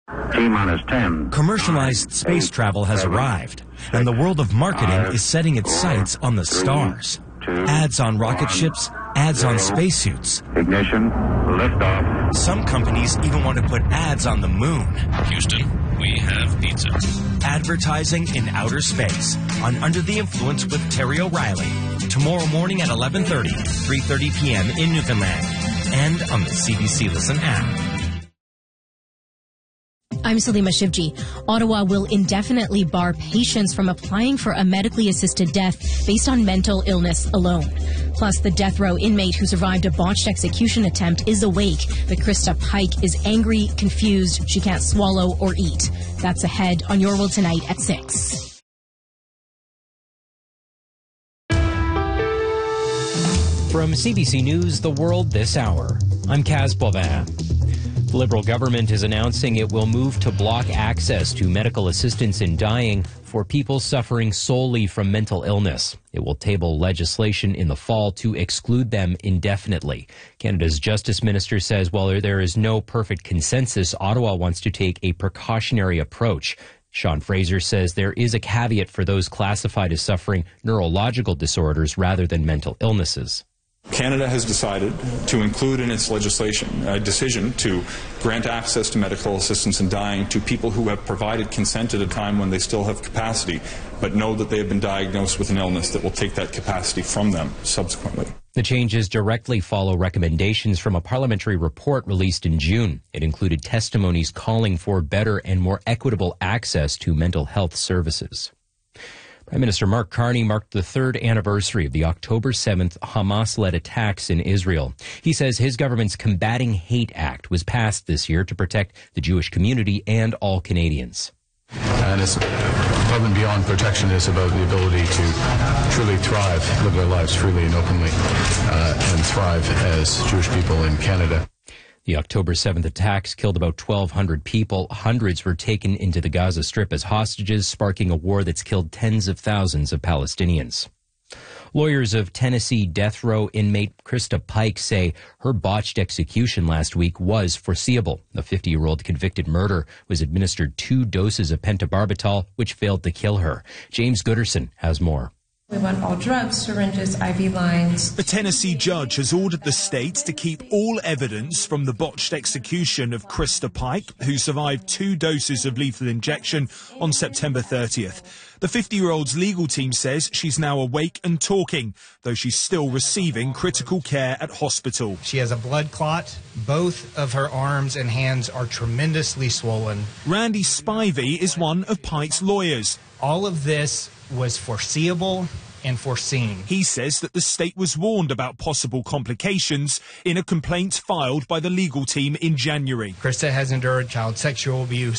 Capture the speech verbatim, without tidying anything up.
T-minus ten. Commercialized space travel has arrived, and the world of marketing is setting its sights on the stars. Ads on rocket ships, ads on spacesuits. Ignition, liftoff. Some companies even want to put ads on the moon. Houston, we have pizza. Advertising in outer space on Under the Influence with Terry O'Reilly. Tomorrow morning at eleven thirty, three thirty p.m. in Newfoundland. And on the C B C Listen app. I'm Salima Shivji. Ottawa will indefinitely bar patients from applying for a medically assisted death based on mental illness alone. Plus, the death row inmate who survived a botched execution attempt is awake, but Krista Pike is angry, confused, she can't swallow or eat. That's ahead on Your World Tonight at six. From C B C News, The World This Hour, I'm Kaz Bovin. The Liberal government is announcing it will move to block access to medical assistance in dying for people suffering solely from mental illness. It will table legislation in the fall to exclude them indefinitely. Canada's Justice Minister says while there is no perfect consensus, Ottawa wants to take a precautionary approach. Sean Fraser says there is a caveat for those classified as suffering neurological disorders rather than mental illnesses. Canada has decided to include in its legislation a decision to grant access to medical assistance in dying to people who have provided consent at a time when they still have capacity, but know that they have been diagnosed with an illness that will take that capacity from them subsequently. The changes directly follow recommendations from a parliamentary report released in June. It included testimonies calling for better and more equitable access to mental health services. Prime Minister Mark Carney marked the third anniversary of the October seventh Hamas-led attacks in Israel. He says his government's Combating Hate Act was passed this year to protect the Jewish community and all Canadians. And it's above and beyond protection. It's about the ability to truly thrive, live their lives freely and openly, uh, and thrive as Jewish people in Canada. The October seventh attacks killed about twelve hundred people. Hundreds were taken into the Gaza Strip as hostages, sparking a war that's killed tens of thousands of Palestinians. Lawyers of Tennessee death row inmate Krista Pike say her botched execution last week was foreseeable. The fifty-year-old convicted murderer was administered two doses of pentobarbital, which failed to kill her. James Gooderson has more. We want all drugs, syringes, I V lines. A Tennessee judge has ordered the state to keep all evidence from the botched execution of Krista Pike, who survived two doses of lethal injection on September thirtieth. The fifty-year-old's legal team says she's now awake and talking, though she's still receiving critical care at hospital. She has a blood clot. Both of her arms and hands are tremendously swollen. Randy Spivey is one of Pike's lawyers. All of this was foreseeable and foreseen. He says that the state was warned about possible complications in a complaint filed by the legal team in January. Krista has endured child sexual abuse,